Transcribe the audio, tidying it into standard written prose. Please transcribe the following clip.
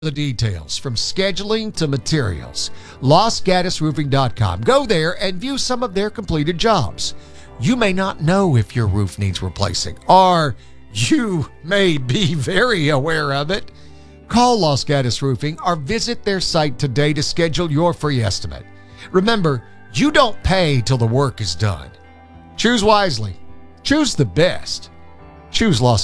The details from scheduling to materials. LosGaddisRoofing.com. Go there and view some of their completed jobs. You may not know if your roof needs replacing, or you may be very aware of it. Call Los Gaddis Roofing or visit their site today to schedule your free estimate. Remember, you don't pay till the work is done. Choose wisely. Choose the best. Choose Los